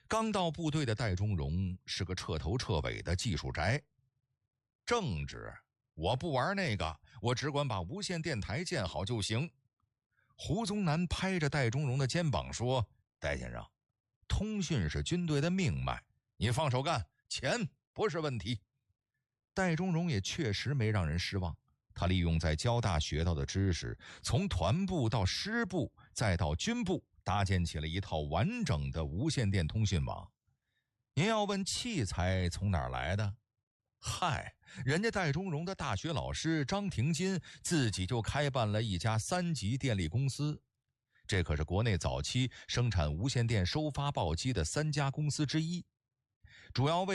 刚到部队的戴忠荣是个彻头彻尾的技术宅。政治我不玩那个，我只管把无线电台建好就行。胡宗南拍着戴忠荣的肩膀说：戴先生，通讯是军队的命脉，你放手干，钱不是问题。戴忠荣也确实没让人失望，他利用在交大学到的知识，从团部到师部再到军部，搭建起了一套完整的无线电通讯网。您要问器材从哪儿来的？嗨，人家戴忠荣的大学老师张廷金自己就开办了一家3级电力公司，这可是国内早期生产无线电收发报机的3家公司之一，主要为